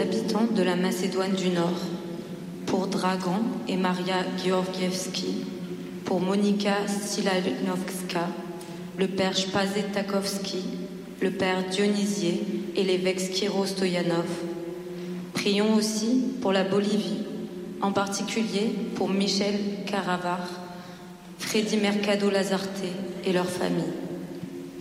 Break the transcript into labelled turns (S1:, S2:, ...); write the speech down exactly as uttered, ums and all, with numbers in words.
S1: habitants de la Macédoine du Nord, pour Dragan et Maria Georgievski, pour Monika Stilanovska, le père Spazet Takovski, le père Dionysier et l'évêque Skiro Stoyanov. Prions aussi pour la Bolivie, en particulier pour Michel Caravar, Freddy Mercado Lazarte et leurs familles.